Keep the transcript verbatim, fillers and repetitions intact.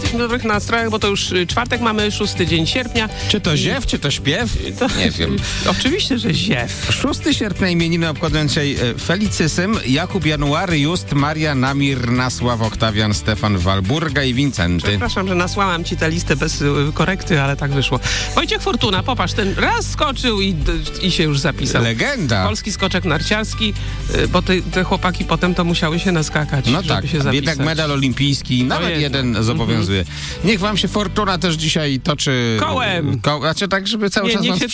jesteśmy w dobrych nastrojach, bo to już y, czwartek, mamy szósty dzień sierpnia. Czy to ziew, czy to śpiew? To, Nie wiem. Oczywiście, że ziew. szóstego sierpnia imieniny obchodzą dzisiaj e, Felicysym, Jakub January, Just, Maria, Namir, Nasław, Oktawian, Stefan, Walburga i Wincenty. Przepraszam, że nasłałam ci tę listę bez y, korekty, ale tak wyszło. Wojciech Fortuna, popatrz, ten raz skoczył i, i się już zapisał. Legenda. Polski skoczek narciarski, y, bo te, te chłopaki potem to musiały się naskakać, No żeby tak, się zapisać. jednak medal olimpijski, nawet jednak. jeden zobowiązuje. Niech wam się Fortuna też dzisiaj toczy... Kołem. Ko- znaczy tak, żeby cały Nie, czas niech nas się